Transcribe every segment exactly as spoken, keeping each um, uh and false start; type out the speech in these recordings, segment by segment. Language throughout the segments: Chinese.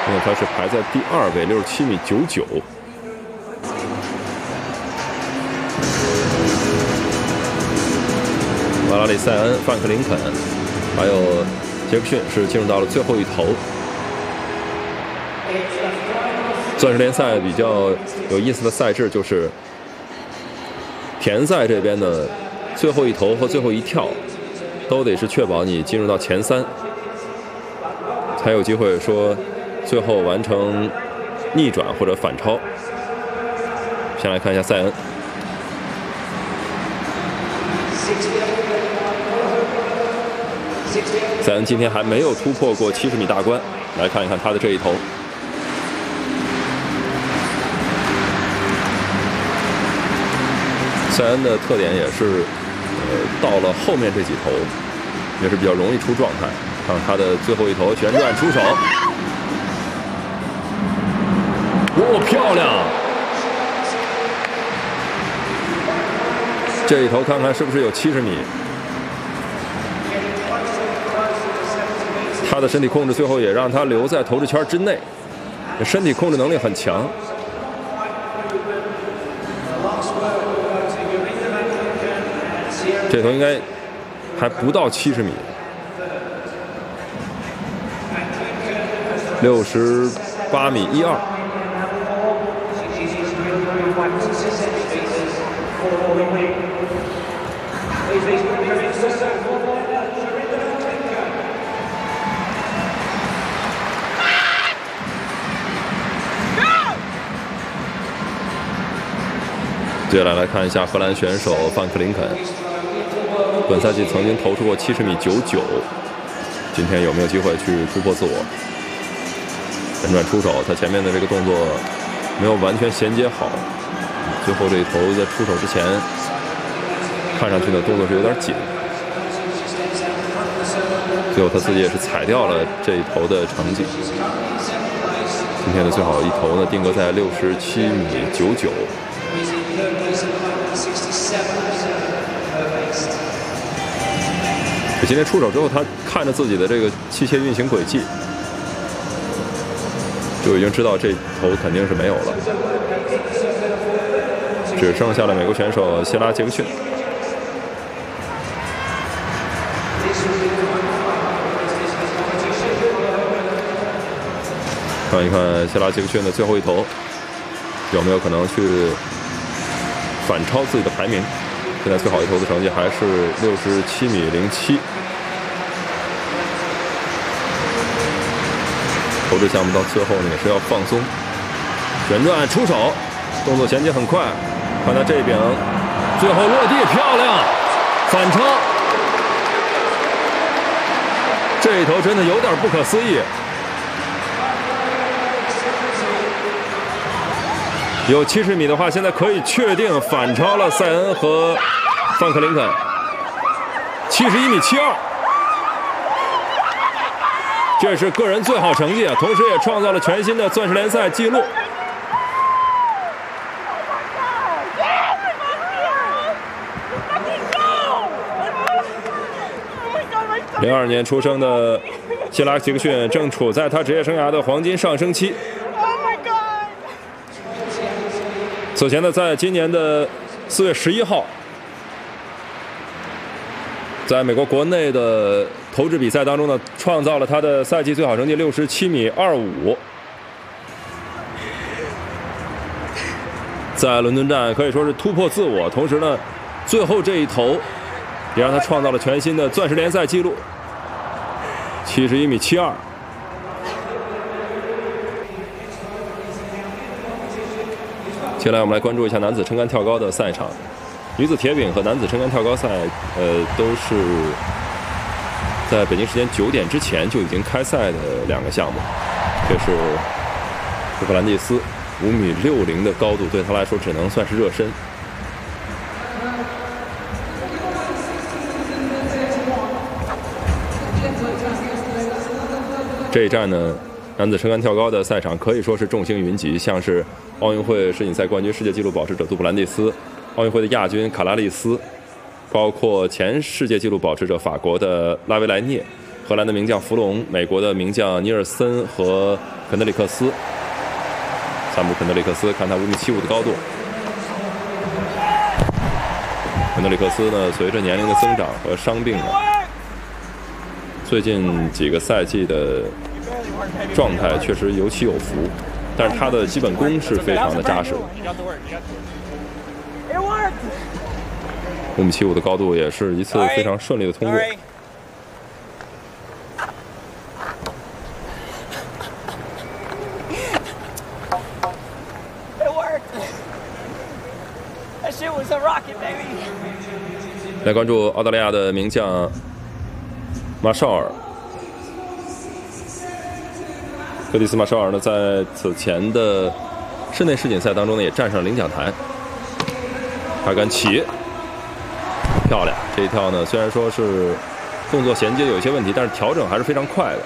因为他是排在第二位，六十七米九九。瓦拉里塞恩、范克林肯，还有杰克逊是进入到了最后一头。钻石联赛比较有意思的赛制就是田赛这边的最后一头和最后一跳都得是确保你进入到前三，才有机会说最后完成逆转或者反超。先来看一下塞恩。塞恩今天还没有突破过七十米大关，来看一看他的这一头。塞恩的特点也是，呃，到了后面这几头也是比较容易出状态。看他的最后一头旋转出手，哦，漂亮！这一头看看是不是有七十米？他的身体控制最后也让他留在投掷圈之内，身体控制能力很强。这头应该还不到七十米，六十八米一二。接下来来看一下荷兰选手范克林肯。本赛季曾经投出过七十米九九，今天有没有机会去突破自我？旋转出手，他前面的这个动作没有完全衔接好，最后这一头在出手之前，看上去的动作是有点紧，最后他自己也是踩掉了这一头的成绩。今天的最好一头呢，定格在六十七米九九。今天出手之后，他看着自己的这个器械运行轨迹，就已经知道这头肯定是没有了，只剩下了美国选手谢拉·杰克逊。看一看谢拉·杰克逊的最后一头，有没有可能去反超自己的排名？现在最好一头的成绩还是六十七米零七。投掷项目到最后呢也是要放松，旋转出手，动作衔接很快。看他这柄，最后落地漂亮，反超。这一头真的有点不可思议。有七十米的话，现在可以确定反超了塞恩和范克林肯，七十一米七二，这是个人最好成绩啊，同时也创造了全新的钻石联赛纪录。零二年出生的谢拉·杰克逊正处在他职业生涯的黄金上升期。此前呢，在今年的四月十一号，在美国国内的投掷比赛当中呢，创造了他的赛季最好成绩六十七米二五。在伦敦站可以说是突破自我，同时呢，最后这一投也让他创造了全新的钻石联赛纪录，七十一米七二。接下来我们来关注一下男子撑杆跳高的赛场，女子铁饼和男子撑杆跳高赛，呃，都是在北京时间九点之前就已经开赛的两个项目。这是杜普兰蒂斯五米六零的高度，对他来说只能算是热身。这一站呢，男子撑杆跳高的赛场可以说是众星云集，像是奥运会世锦赛冠军、世界纪录保持者杜普兰蒂斯，奥运会的亚军卡拉利斯，包括前世界纪录保持者法国的拉维莱涅， 荷兰的名将弗隆，美国的名将尼尔森和肯德里克斯。萨姆肯德里克斯，看他五米七五的高度。肯德里克斯呢，随着年龄的增长和伤病呢，最近几个赛季的状态确实有起有伏，但是他的基本功是非常的扎实。五米七五的高度也是一次非常顺利的通过。来关注澳大利亚的名将马绍尔。柯蒂斯·马绍尔呢，在此前的室内世锦赛当中呢，也站上领奖台。他敢起，漂亮！这一跳呢，虽然说是动作衔接有一些问题，但是调整还是非常快的。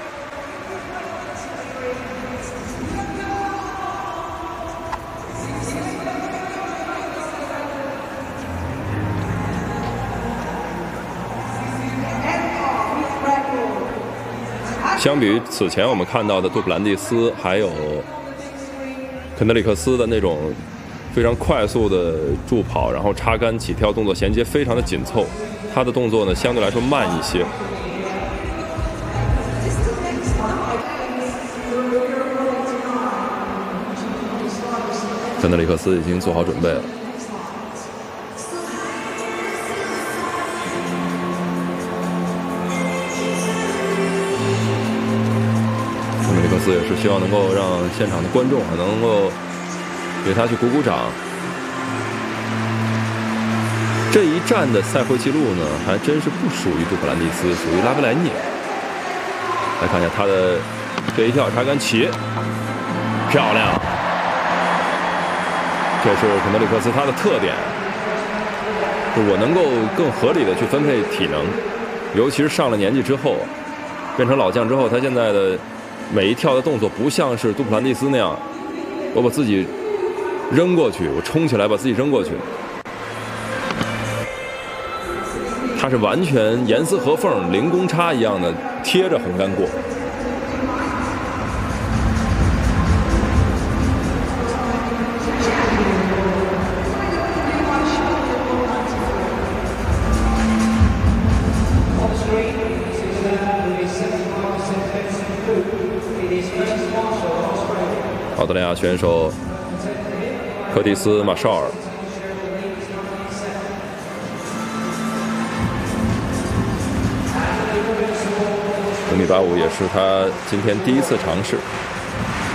相比于此前我们看到的杜普兰蒂斯还有肯德里克斯的那种非常快速的助跑，然后插杆起跳动作衔接非常的紧凑，他的动作呢相对来说慢一些。肯德里克斯已经做好准备了。肯德里克斯也是希望能够让现场的观众能够给他去鼓鼓掌。这一站的赛会记录呢，还真是不属于杜普兰蒂斯，属于拉维莱涅。来看一下他的这一跳插杆起，漂亮！这是肯德里克斯他的特点，我能够更合理的去分配体能，尤其是上了年纪之后，变成老将之后，他现在的每一跳的动作不像是杜普兰蒂斯那样，我把自己扔过去，我冲起来把自己扔过去。他是完全严丝合缝、零公差一样的贴着横杆过。澳大利亚选手柯蒂斯·马绍尔，五米八五也是他今天第一次尝试。